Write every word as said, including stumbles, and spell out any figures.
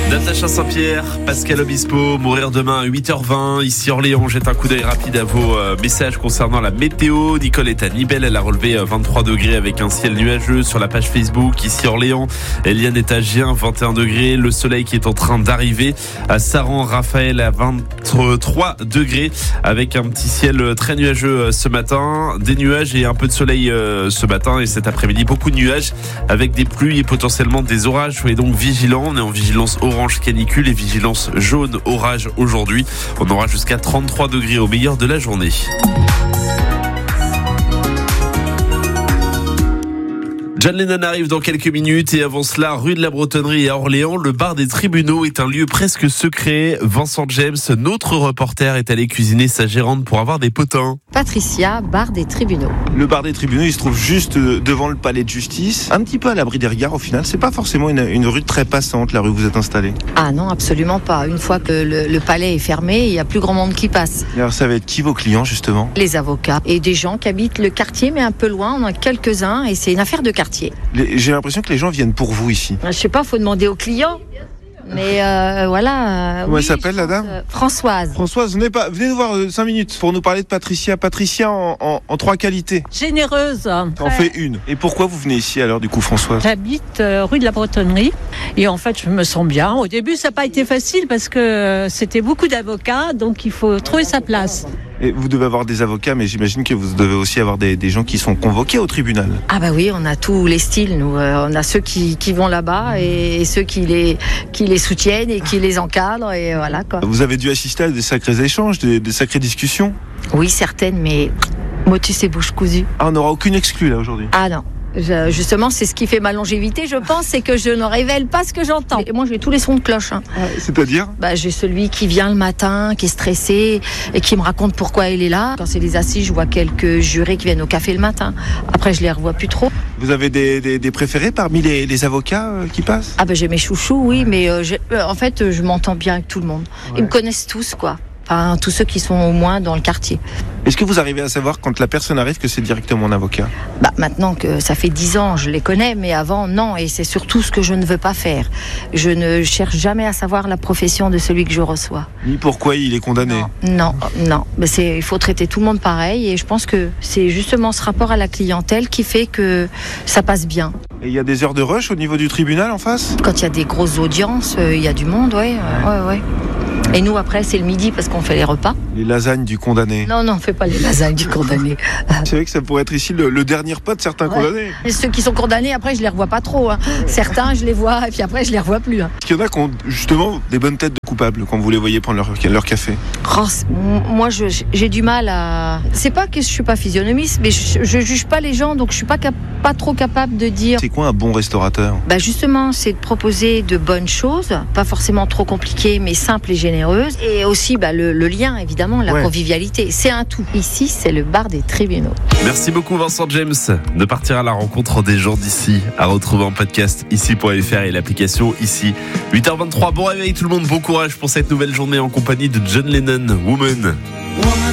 Natacha Saint-Pierre, Pascal Obispo, mourir demain à huit heures vingt. Ici Orléans, jette un coup d'œil rapide à vos euh, messages concernant la météo. Nicole est à Nibel, elle a relevé euh, vingt-trois degrés avec un ciel nuageux sur la page Facebook. Ici Orléans, Eliane est à Gien, vingt et un degrés. Le soleil qui est en train d'arriver. À Saran, Raphaël à vingt-trois degrés avec un petit ciel très nuageux ce matin. Des nuages et un peu de soleil euh, ce matin et cet après-midi. Beaucoup de nuages avec des pluies et potentiellement des orages. Soyez donc vigilants. On est en vigilance orange canicule et vigilance jaune orage aujourd'hui. On aura jusqu'à trente-trois degrés au meilleur de la journée. John Lennon arrive dans quelques minutes et avant cela, rue de la Bretonnerie à Orléans, le bar des tribunaux est un lieu presque secret. Vincent James, notre reporter, est allé cuisiner sa gérante pour avoir des potins. Patricia, bar des tribunaux. Le bar des tribunaux, il se trouve juste devant le palais de justice, un petit peu à l'abri des regards au final. C'est pas forcément une, une rue très passante, la rue où vous êtes installé. Ah non, absolument pas. Une fois que le, le palais est fermé, il y a plus grand monde qui passe. Et alors ça va être qui vos clients justement ? Les avocats et des gens qui habitent le quartier, mais un peu loin. On en a quelques-uns et c'est une affaire de quartier. Les, j'ai l'impression que les gens viennent pour vous ici. Je sais pas, faut demander aux clients. Mais euh, voilà. Comment oui, elle s'appelle la dame ? euh, Françoise. Françoise, venez, pas, venez nous voir euh, cinq minutes pour nous parler de Patricia. Patricia en, en, en trois qualités. Généreuse. En fait une. Et pourquoi vous venez ici alors du coup Françoise ? J'habite euh, rue de la Bretonnerie et en fait je me sens bien. Au début ça n'a pas été facile parce que euh, c'était beaucoup d'avocats donc il faut trouver sa place. Et vous devez avoir des avocats, mais j'imagine que vous devez aussi avoir des, des gens qui sont convoqués au tribunal. Ah bah oui, on a tous les styles, nous. Euh, on a ceux qui, qui vont là-bas et, et ceux qui les, qui les soutiennent et qui les encadrent et voilà quoi. Vous avez dû assister à des sacrés échanges, des, des sacrées discussions ? Oui, certaines, mais motus et bouche cousue. Ah, on n'aura aucune exclue là aujourd'hui. Ah non. Je, justement, c'est ce qui fait ma longévité, je pense, c'est que je ne révèle pas ce que j'entends. Et moi, j'ai tous les sons de cloche. Hein. C'est-à-dire ? Bah, j'ai celui qui vient le matin, qui est stressé et qui me raconte pourquoi il est là. Quand c'est les assises, je vois quelques jurés qui viennent au café le matin. Après, je les revois plus trop. Vous avez des, des, des préférés parmi les, les avocats euh, qui passent ? Ah bah, j'ai mes chouchous, oui, mais euh, j'ai, euh, en fait, je m'entends bien avec tout le monde. Ouais. Ils me connaissent tous, quoi. Enfin, tous ceux qui sont au moins dans le quartier. Est-ce que vous arrivez à savoir quand la personne arrive que c'est directement un avocat ? Bah, maintenant que ça fait dix ans, je les connais, mais avant, non. Et c'est surtout ce que je ne veux pas faire. Je ne cherche jamais à savoir la profession de celui que je reçois. Ni pourquoi il est condamné ? Non, non. non. Mais c'est, il faut traiter tout le monde pareil. Et je pense que c'est justement ce rapport à la clientèle qui fait que ça passe bien. Et il y a des heures de rush au niveau du tribunal en face ? Quand il y a des grosses audiences, il y a du monde, ouais, ouais, ouais. Et nous, après, c'est le midi parce qu'on fait les repas. Les lasagnes du condamné. Non, non, on ne fait pas les lasagnes du condamné. C'est vrai que ça pourrait être ici le, le dernier repas de certains ouais. condamnés. Et ceux qui sont condamnés, après, je les revois pas trop. Hein. Certains, je les vois, et puis après, je les revois plus. Hein. Est-ce qu'il y en a qui ont justement des bonnes têtes de coupables quand vous les voyez prendre leur, leur café ? Oh, moi, je, j'ai du mal à... C'est pas que je suis pas physionomiste, mais je, je juge pas les gens, donc je suis pas, cap... pas trop capable de dire... C'est quoi un bon restaurateur ? Bah justement, c'est de proposer de bonnes choses, pas forcément trop compliquées, mais simples et généreuses. Et aussi bah, le, le lien, évidemment, la ouais. convivialité. C'est un tout. Ici, c'est le bar des tribunaux. Merci beaucoup Vincent James de partir à la rencontre des gens d'ici. À retrouver en podcast ici point f r et l'application ici. huit heures vingt-trois, bon réveil tout le monde, bon courage pour cette nouvelle journée en compagnie de John Lennon, Woman. Woman.